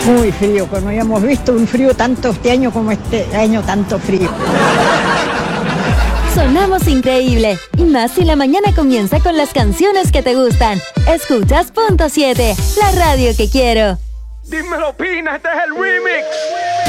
Muy frío, que no habíamos visto un frío tanto este año como este año, tanto frío. Sonamos increíble, y más si la mañana comienza con las canciones que te gustan. Escuchas Punto 7, la radio que quiero. Dímelo, Pina, este es el remix.